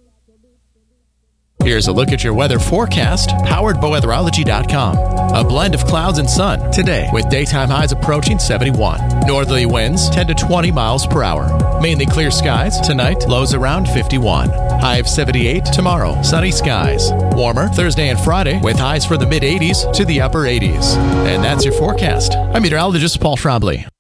Here's a look at your weather forecast, powered by weatherology.com. A blend of clouds and sun today with daytime highs approaching 71. Northerly winds 10 to 20 miles per hour. Mainly clear skies tonight, lows around 51. High of 78 tomorrow, sunny skies. Warmer Thursday and Friday with highs for the mid 80s to the upper 80s. And that's your forecast. I'm meteorologist Paul Schraubly.